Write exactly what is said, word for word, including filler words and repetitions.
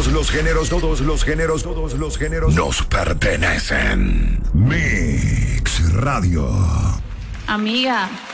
Todos los géneros, todos los géneros, todos los géneros nos pertenecen. Mix Radio. Amiga.